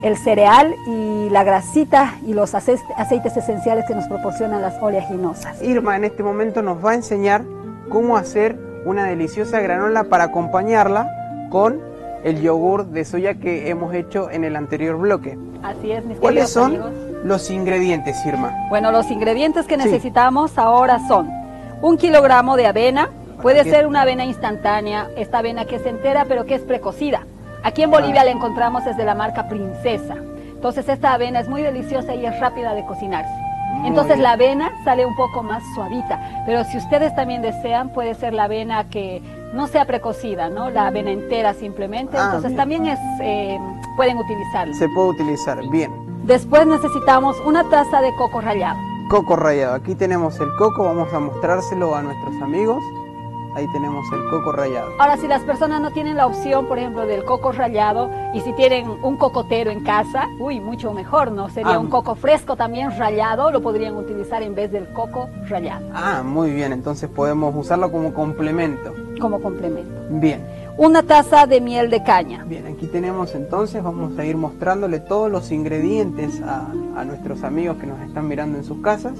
el cereal y la grasita y los aceites esenciales que nos proporcionan las oleaginosas. Irma en este momento nos va a enseñar cómo hacer una deliciosa granola para acompañarla con el yogur de soya que hemos hecho en el anterior bloque. Así es, mis ¿Cuáles queridos son amigos. los ingredientes, Irma? Bueno, los ingredientes que necesitamos ahora son 1 kilogramo de avena. Puede ser una avena instantánea, esta avena que es entera pero que es precocida. Aquí en Bolivia la encontramos desde la marca Princesa. Entonces esta avena es muy deliciosa y es rápida de cocinarse. Entonces la avena sale un poco más suavita, pero si ustedes también desean, puede ser la avena que no sea precocida, ¿no? La avena entera simplemente, entonces también pueden utilizarla. Se puede utilizar, bien. Después necesitamos una taza de coco rallado. Coco rallado, aquí tenemos el coco, vamos a mostrárselo a nuestros amigos. Ahí tenemos el coco rallado. Ahora, si las personas no tienen la opción, por ejemplo, del coco rallado, y si tienen un cocotero en casa, mucho mejor, ¿no? Sería un coco fresco también rallado, lo podrían utilizar en vez del coco rallado. Muy bien, entonces podemos usarlo como complemento. Como complemento. Bien. Una taza de miel de caña. Bien, aquí tenemos entonces, vamos a ir mostrándole todos los ingredientes a nuestros amigos que nos están mirando en sus casas.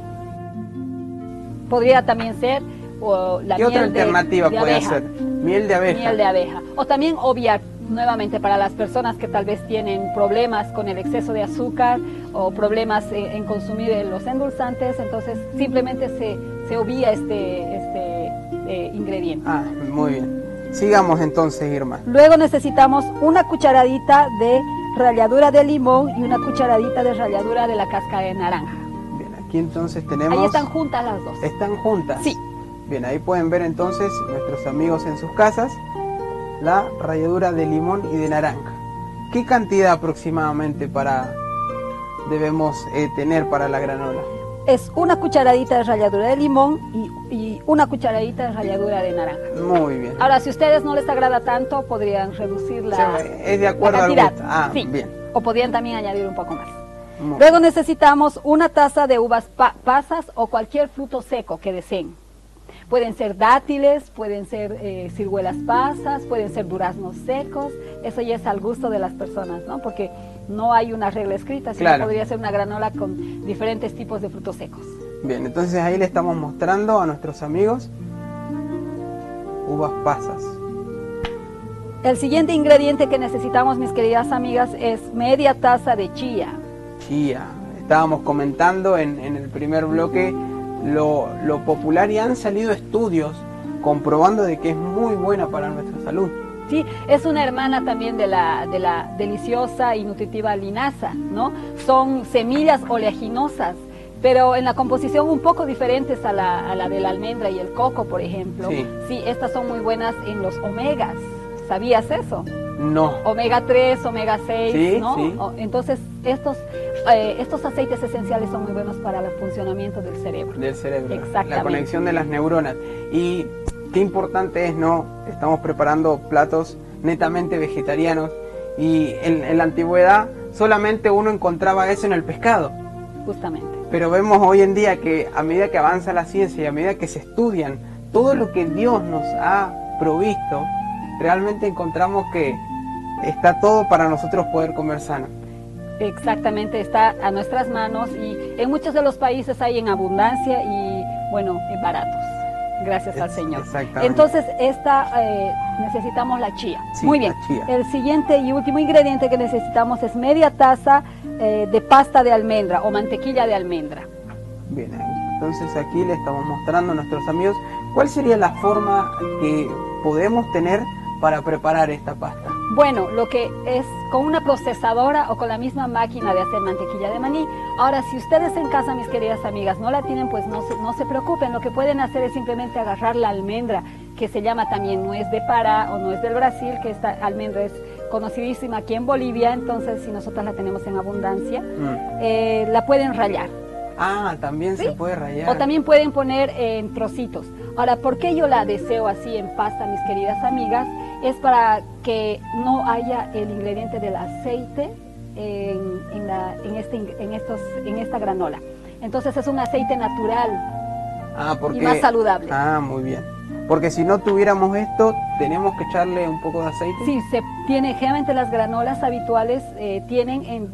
Podría también ser la ¿Qué otra alternativa de puede abeja. hacer? Miel de abeja. Miel de abeja. O también obviar, nuevamente, para las personas que tal vez tienen problemas con el exceso de azúcar o problemas en consumir los endulzantes, entonces simplemente se obvia este ingrediente. Muy bien. Sigamos entonces, Irma. Luego necesitamos una cucharadita de ralladura de limón y una cucharadita de ralladura de la cáscara de naranja. Bien, aquí entonces tenemos... Ahí están juntas las dos. ¿Están juntas? Sí. Bien, ahí pueden ver entonces nuestros amigos en sus casas la ralladura de limón y de naranja. ¿Qué cantidad aproximadamente debemos tener para la granola? Es una cucharadita de ralladura de limón y una cucharadita de ralladura de naranja. Muy bien. Ahora, si a ustedes no les agrada tanto, podrían reducir es de acuerdo la cantidad. Al gusto. Sí. Bien. O podrían también añadir un poco más. Luego necesitamos una taza de uvas pasas o cualquier fruto seco que deseen. Pueden ser dátiles, pueden ser ciruelas pasas, pueden ser duraznos secos. Eso ya es al gusto de las personas, ¿no? Porque no hay una regla escrita, sino podría ser una granola con diferentes tipos de frutos secos. Bien, entonces ahí le estamos mostrando a nuestros amigos uvas pasas. El siguiente ingrediente que necesitamos, mis queridas amigas, es media taza de chía. Chía. Estábamos comentando en el primer bloque lo popular y han salido estudios comprobando de que es muy buena para nuestra salud. Sí, es una hermana también de la deliciosa y nutritiva linaza, ¿no? Son semillas oleaginosas, pero en la composición un poco diferentes a la de la almendra y el coco, por ejemplo. Sí, estas son muy buenas en los omegas. ¿Sabías eso? No. Omega 3, omega 6, sí, ¿no? Sí. Entonces, estos aceites esenciales son muy buenos para el funcionamiento del cerebro. Del cerebro. Exactamente. La conexión de las neuronas. Y qué importante es, ¿no? Estamos preparando platos netamente vegetarianos y en la antigüedad solamente uno encontraba eso en el pescado. Justamente. Pero vemos hoy en día que a medida que avanza la ciencia y a medida que se estudian todo lo que Dios nos ha provisto, realmente encontramos que está todo para nosotros poder comer sano. Exactamente, está a nuestras manos y en muchos de los países hay en abundancia y, bueno, baratos, gracias al Señor. Exactamente. Entonces, necesitamos la chía. Sí, muy bien. Chía. El siguiente y último ingrediente que necesitamos es media taza de pasta de almendra o mantequilla de almendra. Bien, entonces aquí le estamos mostrando a nuestros amigos cuál sería la forma que podemos tener para preparar esta pasta. Bueno, lo que es con una procesadora o con la misma máquina de hacer mantequilla de maní. Ahora, si ustedes en casa, mis queridas amigas, no la tienen, pues no se preocupen. Lo que pueden hacer es simplemente agarrar la almendra, que se llama también nuez de Pará o nuez del Brasil, que esta almendra es conocidísima aquí en Bolivia, entonces si nosotros la tenemos en abundancia, la pueden rallar. También se puede rallar. O también pueden poner en trocitos. Ahora, ¿por qué yo la deseo así en pasta, mis queridas amigas? Es para que no haya el ingrediente del aceite en esta granola. Entonces es un aceite natural y más saludable. Muy bien. Porque si no tuviéramos esto, tenemos que echarle un poco de aceite. Sí, se tiene, generalmente las granolas habituales tienen